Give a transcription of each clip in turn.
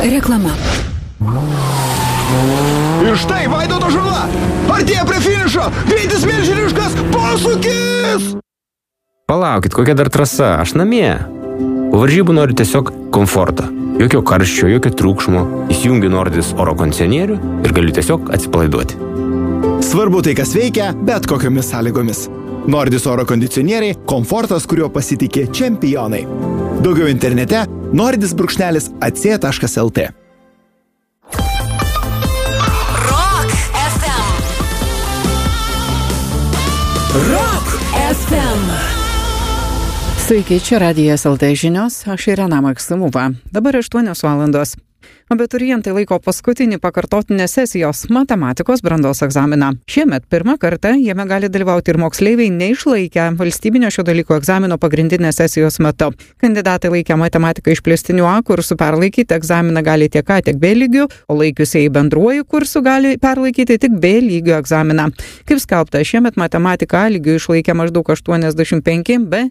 Reklama. Ir štai Vaidoto žala. Artėja prie finišo. Greitis milžiniškas. Posūkis. Palaukit, kokia dar trasa. Aš namie. Po varžybų noriu tiesiog komforto. Jokio karščio, jokio triukšmo. Įsijungiu Nordis oro kondicionierių ir galiu tiesiog atsipalaiduoti. Svarbu tai, kas veikia, bet kokiomis sąlygomis. Nordis oro kondicionieriai – komfortas, kuriuo pasitikė čempionai. Daugiau internete nordis_ac.lt. Rock FM. Rock FM. Sveiki, čia Radijas LT žinios, aš Irena Maksimova. Dabar 8 valandos. Abiturientai laiko paskutinį pakartotinę sesijos matematikos brandos egzaminą. Šiemet pirmą kartą jame gali dalyvauti ir moksleiviai neišlaikę valstybinio šio dalyko egzamino pagrindinės sesijos metu. Kandidatai laikę matematiką išplėstiniu A kursu perlaikyti egzaminą gali tiek A, tiek B lygių, o laikiusieji bendruoju kursu gali perlaikyti tik B lygio egzaminą. Kaip skelbta, šiemet matematiką A lygių išlaikė maždaug 85, B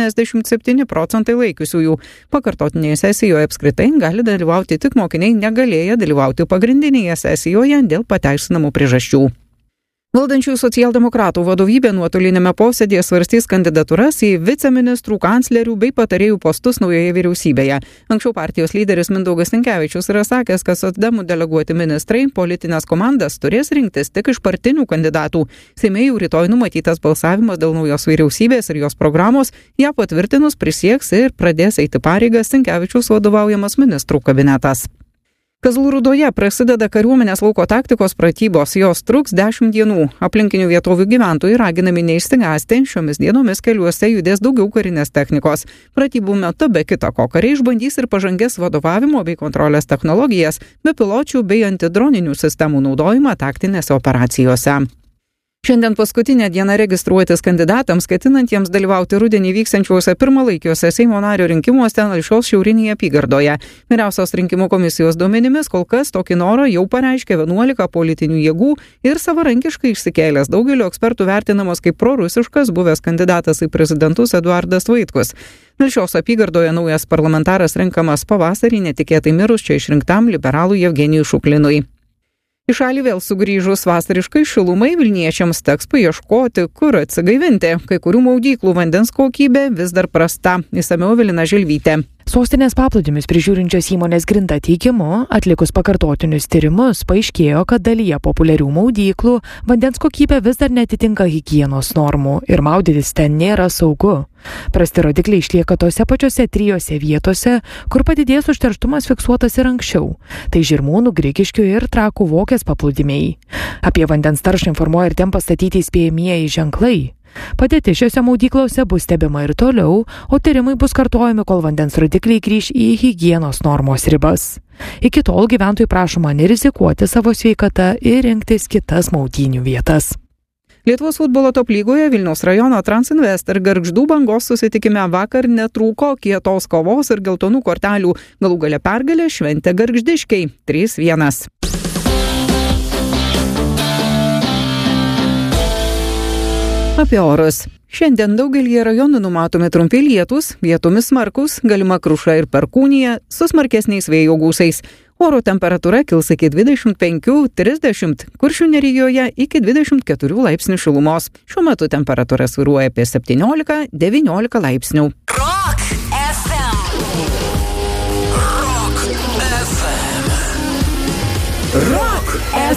77% laikiusiųjų. Pakartotinėje sesijoje apskritai gali dalyvauti tik mokiniai negalėjo dalyvauti pagrindinėje sesijoje dėl pateisinamų priežasčių. Valdančiųjų socialdemokratų vadovybė nuotolinėme posėdėje svarstys kandidatūras į viceministrų, kanclerių bei patarėjų postus naujoje vyriausybėje. Anksčiau partijos lyderis Mindaugas Sinkevičius yra sakęs, kad socdemų deleguoti ministrai politinės komandas turės rinktis tik iš partinių kandidatų. Seime jau rytoj numatytas balsavimas dėl naujos vyriausybės ir jos programos. Ją patvirtinus prisieks ir pradės eiti pareigas Sinkevičiaus vadovaujamas ministrų kabinetas. Kazlų Rūdoje prasideda kariuomenės lauko taktikos pratybos, jos truks 10 dienų. Aplinkinių vietovių gyventojai raginami neišsigąsti, šiomis dienomis keliuose judės daugiau karinės technikos. Pratybų metu be kita ko kariai išbandys ir pažangės vadovavimo bei kontrolės technologijas, bepiločių bei antidroninių sistemų naudojimą taktinėse operacijose. Šiandien paskutinę dieną registruotis kandidatams, ketinantiems dalyvauti rudenį vyksiančiuose pirmalaikiuose Seimo nario rinkimuose Alšos šiaurinėje apygardoje. Vyriausios rinkimų komisijos duomenimis kol kas tokį norą jau pareiškė 11 politinių jėgų ir savarankiškai išsikėlęs daugelio ekspertų vertinamas kaip prorusiškas buvęs kandidatas į prezidentus Eduardas Vaitkus. Alšos apygardoje naujas parlamentaras renkamas pavasarį netikėtai mirus čia išrinktam liberalų Jevgenijui Šuklinui. Į šalį vėl sugrįžus vasariškai šilumai vilniečiams teks paieškoti, kur atsigaivinti. Kai kurių maudyklų vandens kokybė vis dar prasta. Išsamiau Evelina Želvytė. Sostinės paplūdimius prižiūrinčios įmonės Grinda teigimu, atlikus pakartotinius tyrimus, paaiškėjo, kad dalyje populiarių maudyklų vandens kokybė vis dar netitinka higienos normų ir maudytis ten nėra saugu. Prasti rodikliai išlieka tose pačiose 3 vietose, kur padidėjęs užterštumas fiksuotas ir anksčiau. Tai Žirmūnų, Grigiškių ir Trakų Vokės paplūdimiai. Apie vandens taršą informuoja ir ten pastatyti įspėjamieji ženklai. Padėtis šiose maudyklose bus stebima ir toliau, o tyrimai bus kartojami, kol vandens rodikliai grįš į higienos normos ribas. Iki tol gyventojų prašoma nerizikuoti savo sveikatą ir rinktis kitas maudynių vietas. Lietuvos futbolo top lygoje Vilniaus rajono Transinvest ir Gargždų Bangos susitikime vakar netrūko kietos kovos ir geltonų kortelių. Galų gale pergalę šventė gargždiškiai 3-1. Apie orus. Šiandien daugelį rajonų numatomi trumpi lietūs, vietomis smarkūs, galima kruša ir perkūnija su smarkesniais vėjo gūsiais. Oro temperatūra kils iki 25-30, Kuršių nerijoje iki 24 laipsnių šilumos. Šiuo metu temperatūra svyruoja apie 17-19 laipsnių. Rock FM. Rock FM. Rock